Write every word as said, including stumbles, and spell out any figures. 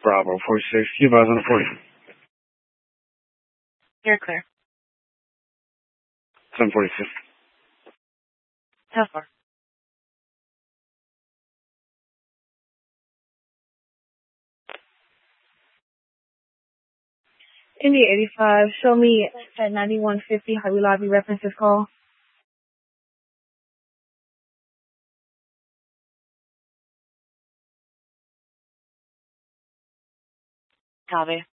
Bravo, forty-six, Q buzz on the forty. You're clear. seven forty-six. How far? India eighty-five, show me at ninety-one fifty Highway Lobby, reference this call. Copy.